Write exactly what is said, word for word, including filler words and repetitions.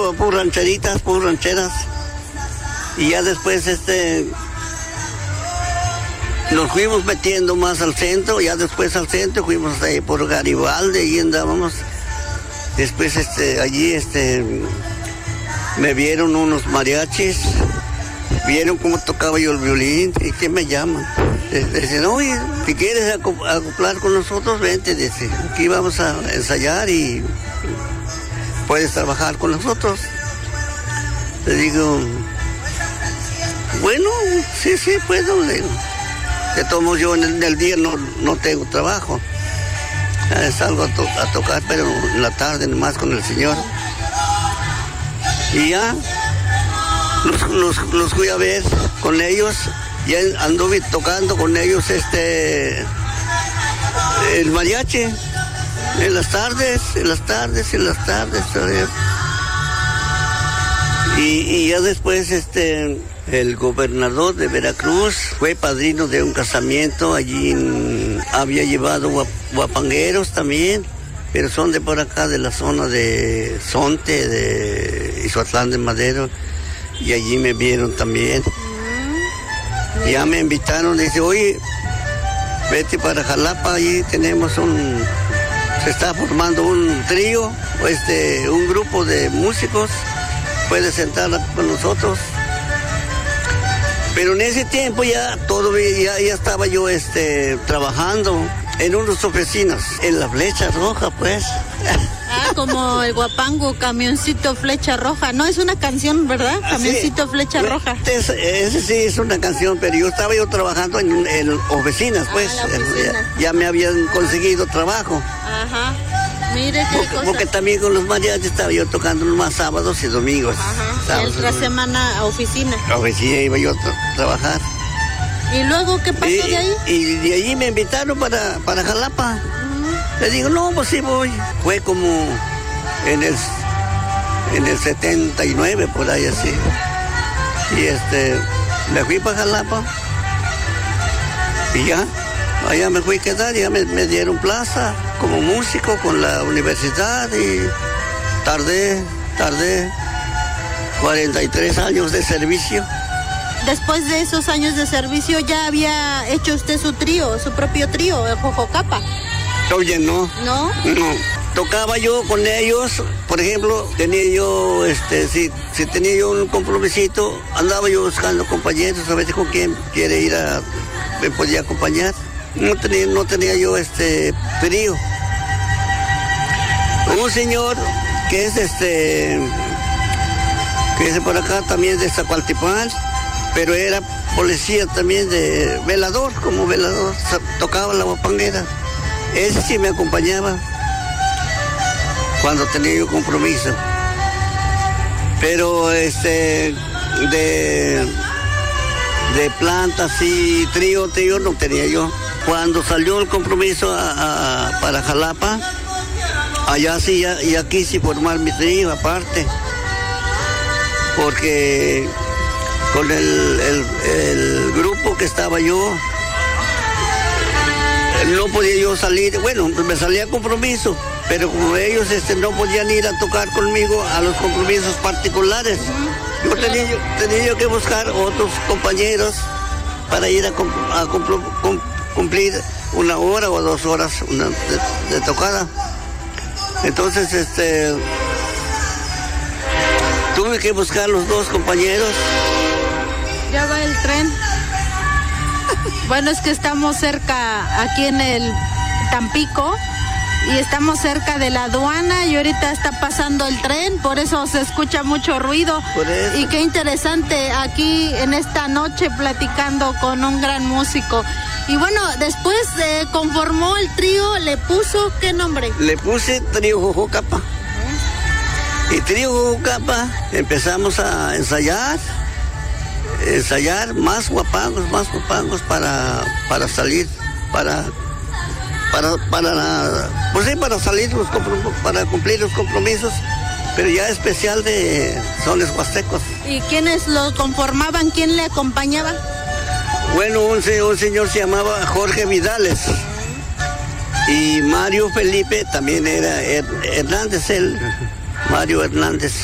puro, puro rancheritas, puro rancheras. Y ya después este nos fuimos metiendo más al centro, ya después al centro fuimos ahí por Garibaldi y andábamos. Después este allí este me vieron unos mariachis, vieron cómo tocaba yo el violín y que me llaman. Dicen, oye, si quieres acoplar con nosotros, vente, dice, aquí vamos a ensayar y puedes trabajar con nosotros. Le digo, bueno, sí, sí, puedo. Le digo. De todos modos, yo en el, en el día no, no tengo trabajo. Eh, salgo a, to a tocar, pero en la tarde nomás con el Señor. Y ya los, los, los fui a ver con ellos. Ya anduve tocando con ellos este el mariachi en las tardes, en las tardes, en las tardes. Y, y ya después este el gobernador de Veracruz fue padrino de un casamiento. Allí en, había llevado guap, guapangueros también, pero son de por acá, de la zona de Sonte, de Izoatlán de Madero, y allí me vieron también. Ya me invitaron, dice, oye, vete para Jalapa, allí tenemos un, se está formando un trío, este, un grupo de músicos, puedes sentar con nosotros. Pero en ese tiempo ya todo ya, ya estaba yo este trabajando en unas oficinas, en la Flecha Roja, pues. Ah, como el guapango, Camioncito Flecha Roja. No, es una canción, ¿verdad? Camioncito sí, Flecha Roja. Ese, ese sí es una canción, pero yo estaba yo trabajando en, en oficinas, pues. Ah, la oficina. Ya, ya me habían conseguido trabajo. Ajá. Mire qué porque, cosa. Porque también con los mariachis estaba yo tocando más sábados y domingos. Ajá. Y otra semana a oficina. A oficina iba yo a tra trabajar. ¿Y luego qué pasó y, de ahí? Y de allí me invitaron para, para Jalapa. Uh-huh. Le digo, no, pues sí voy. Fue como en el, en el setenta y nueve, por ahí así. Y este, me fui para Jalapa. Y ya, allá me fui a quedar, ya me, me dieron plaza como músico con la universidad y tardé, tardé cuarenta y tres años de servicio. Después de esos años de servicio, ¿ya había hecho usted su trío, su propio trío, el Jojocapa? Oye, no. ¿No? No. Tocaba yo con ellos, por ejemplo, tenía yo, este, si, si tenía yo un compromisito, andaba yo buscando compañeros, a veces con quién quiere ir a, me podía acompañar. No tenía, no tenía yo este trío. Un señor que es este, que es de por acá también de Zacualtipán, pero era policía también de velador, como velador, tocaba la guapanguera. Ese sí me acompañaba cuando tenía yo compromiso. Pero este de, de plantas y trío, trío no tenía yo. Cuando salió el compromiso a, a, para Jalapa, allá sí ya, ya quise formar mi trío aparte, porque con el, el, el grupo que estaba yo, no podía yo salir, bueno, me salía compromiso, pero como ellos este, no podían ir a tocar conmigo a los compromisos particulares, yo tenía, yo, tenía yo que buscar otros compañeros para ir a, a, a cumplir una hora o dos horas una, de, de tocada. Entonces, este, tuve que buscar los dos compañeros. Ya va el tren. Bueno, es que estamos cerca, aquí en el Tampico, y estamos cerca de la aduana y ahorita está pasando el tren, por eso se escucha mucho ruido. Y qué interesante aquí en esta noche platicando con un gran músico. Y bueno, después eh, conformó el trío, ¿le puso qué nombre? Le puse Trío Jojocapa. ¿Eh? Y Trío Jojocapa empezamos a ensayar. ensayar más guapangos, más guapangos para, para salir, para, para, para, pues sí, para salir, los para cumplir los compromisos, pero ya especial de sones huastecos. ¿Y quiénes lo conformaban? ¿Quién le acompañaba? Bueno, un, un señor se llamaba Jorge Vidales y Mario Felipe también era Hernández, él, Mario Hernández.